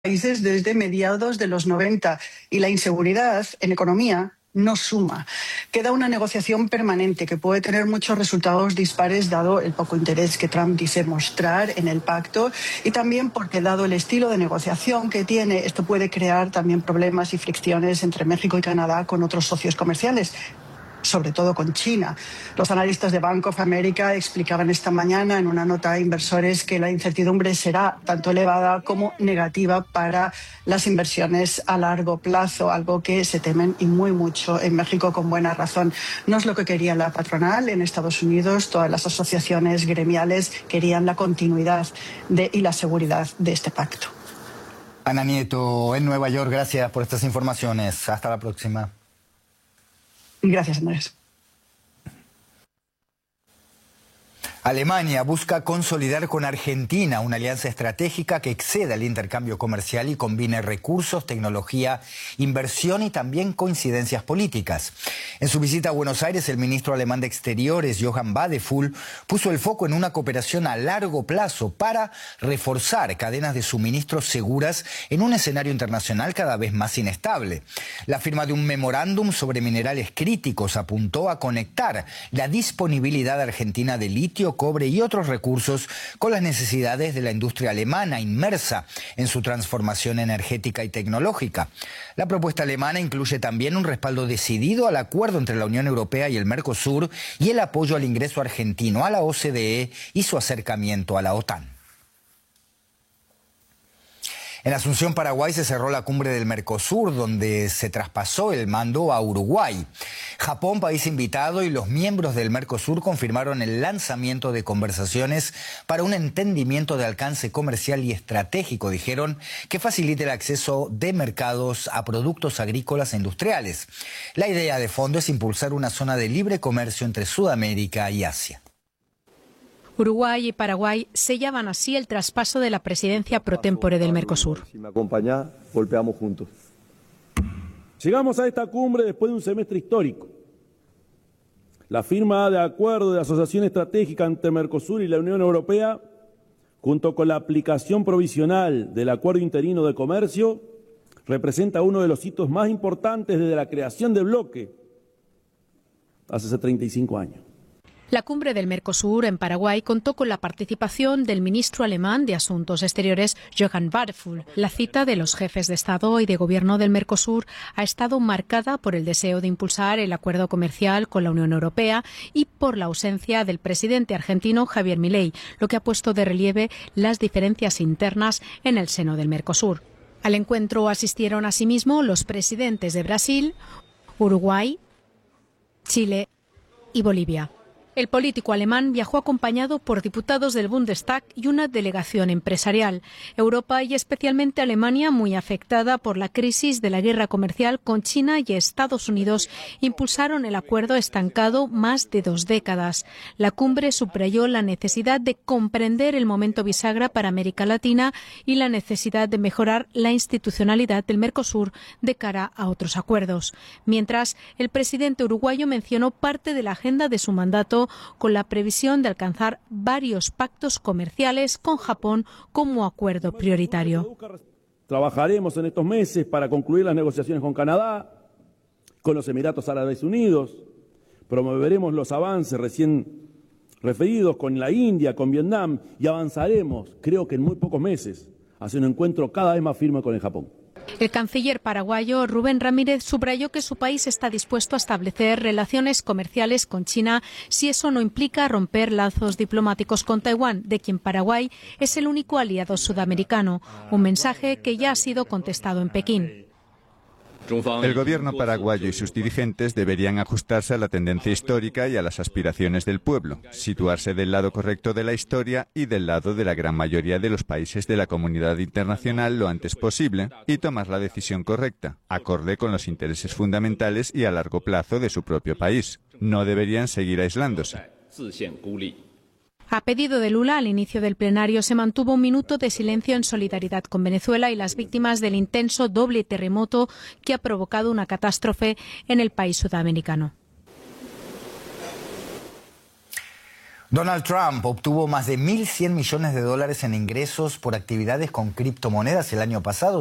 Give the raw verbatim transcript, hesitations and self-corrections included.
países desde mediados de los noventa y la inseguridad en economía no suma. Queda una negociación permanente que puede tener muchos resultados dispares dado el poco interés que Trump dice mostrar en el pacto y también porque dado el estilo de negociación que tiene, esto puede crear también problemas y fricciones entre México y Canadá con otros socios comerciales, sobre todo con China. Los analistas de Bank of America explicaban esta mañana en una nota a inversores que la incertidumbre será tanto elevada como negativa para las inversiones a largo plazo, algo que se temen y muy mucho en México con buena razón. No es lo que quería la patronal en Estados Unidos, todas las asociaciones gremiales querían la continuidad de, y la seguridad de este pacto. Ana Nieto, en Nueva York, gracias por estas informaciones. Hasta la próxima. Gracias, Andrés. Alemania busca consolidar con Argentina una alianza estratégica que exceda el intercambio comercial y combine recursos, tecnología, inversión y también coincidencias políticas. En su visita a Buenos Aires, el ministro alemán de Exteriores, Johann Wadephul, puso el foco en una cooperación a largo plazo para reforzar cadenas de suministros seguras en un escenario internacional cada vez más inestable. La firma de un memorándum sobre minerales críticos apuntó a conectar la disponibilidad argentina de litio, cobre y otros recursos con las necesidades de la industria alemana inmersa en su transformación energética y tecnológica. La propuesta alemana incluye también un respaldo decidido al acuerdo entre la Unión Europea y el Mercosur y el apoyo al ingreso argentino a la O C D E y su acercamiento a la OTAN. En Asunción, Paraguay, se cerró la cumbre del Mercosur, donde se traspasó el mando a Uruguay. Japón, país invitado, y los miembros del Mercosur confirmaron el lanzamiento de conversaciones para un entendimiento de alcance comercial y estratégico, dijeron, que facilite el acceso de mercados a productos agrícolas e industriales. La idea de fondo es impulsar una zona de libre comercio entre Sudamérica y Asia. Uruguay y Paraguay sellaban así el traspaso de la presidencia pro tempore del Mercosur. Si me acompañás, golpeamos juntos. Llegamos a esta cumbre después de un semestre histórico. La firma de acuerdo de asociación estratégica entre Mercosur y la Unión Europea, junto con la aplicación provisional del acuerdo interino de comercio, representa uno de los hitos más importantes desde la creación del bloque hace treinta y cinco años. La cumbre del Mercosur en Paraguay contó con la participación del ministro alemán de Asuntos Exteriores, Johann Wadephul. La cita de los jefes de Estado y de Gobierno del Mercosur ha estado marcada por el deseo de impulsar el acuerdo comercial con la Unión Europea y por la ausencia del presidente argentino Javier Milei, lo que ha puesto de relieve las diferencias internas en el seno del Mercosur. Al encuentro asistieron asimismo los presidentes de Brasil, Uruguay, Chile y Bolivia. El político alemán viajó acompañado por diputados del Bundestag y una delegación empresarial. Europa y especialmente Alemania, muy afectada por la crisis de la guerra comercial con China y Estados Unidos, impulsaron el acuerdo estancado más de dos décadas. La cumbre subrayó la necesidad de comprender el momento bisagra para América Latina y la necesidad de mejorar la institucionalidad del Mercosur de cara a otros acuerdos. Mientras, el presidente uruguayo mencionó parte de la agenda de su mandato con la previsión de alcanzar varios pactos comerciales con Japón como acuerdo prioritario. Trabajaremos en estos meses para concluir las negociaciones con Canadá, con los Emiratos Árabes Unidos, promoveremos los avances recién referidos con la India, con Vietnam y avanzaremos, creo que en muy pocos meses, hacia un encuentro cada vez más firme con el Japón. El canciller paraguayo Rubén Ramírez subrayó que su país está dispuesto a establecer relaciones comerciales con China si eso no implica romper lazos diplomáticos con Taiwán, de quien Paraguay es el único aliado sudamericano, un mensaje que ya ha sido contestado en Pekín. El gobierno paraguayo y sus dirigentes deberían ajustarse a la tendencia histórica y a las aspiraciones del pueblo, situarse del lado correcto de la historia y del lado de la gran mayoría de los países de la comunidad internacional lo antes posible y tomar la decisión correcta, acorde con los intereses fundamentales y a largo plazo de su propio país. No deberían seguir aislándose. A pedido de Lula, al inicio del plenario se mantuvo un minuto de silencio en solidaridad con Venezuela y las víctimas del intenso doble terremoto que ha provocado una catástrofe en el país sudamericano. Donald Trump obtuvo más de mil cien millones de dólares en ingresos por actividades con criptomonedas el año pasado.